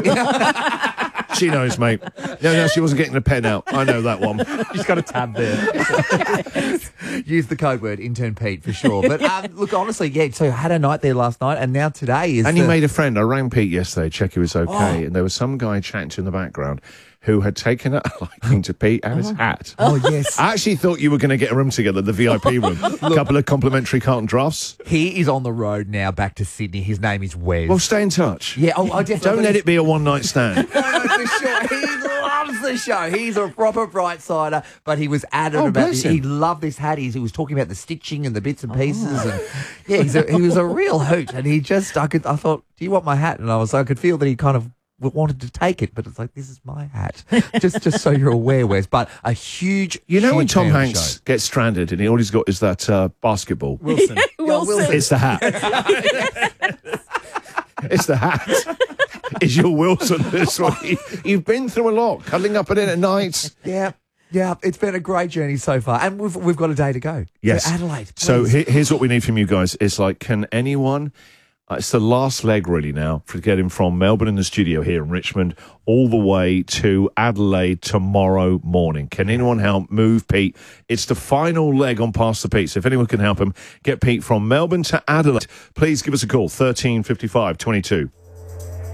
She knows, mate. No, she wasn't getting the pen out. I know that one. She's got a tab there. Use the code word intern Pete for sure. But look, honestly, yeah. So I had a night there last night, and now today is. And you made a friend. I rang Pete yesterday, check he was okay, and there was some guy chatting to in the background who had taken a liking to Pete and his hat. Oh yes. I actually thought you were going to get a room together, the VIP room. A couple of complimentary carton drafts. He is on the road now back to Sydney. His name is Wes. Well, stay in touch. Yeah. Oh, I definitely. Don't let it be a one-night stand. No, for sure. He loves the show. He's a proper bright sider, but he was adamant about this. He loved this hat. He was talking about the stitching and the bits and pieces, and yeah, he was a real hoot. And he just, I thought, do you want my hat? And I could feel that he kind of wanted to take it, but it's like, this is my hat. just so you're aware, Wes. But a huge, you know, huge when Tom fan of the Hanks show. gets stranded and all he's got is that basketball. Wilson. Wilson. It's the hat. It's the hat. Is your Wilson this week? You've been through a lot, cuddling up in it at night. Yeah. Yeah, it's been a great journey so far, and we've got a day to go. Yes. So Adelaide. So please. here's what we need from you guys. It's like, can anyone... it's the last leg, really, now, for getting from Melbourne in the studio here in Richmond all the way to Adelaide tomorrow morning. Can anyone help move Pete? It's the final leg on Pass the Pete. So if anyone can help him get Pete from Melbourne to Adelaide, please give us a call, 1355 22.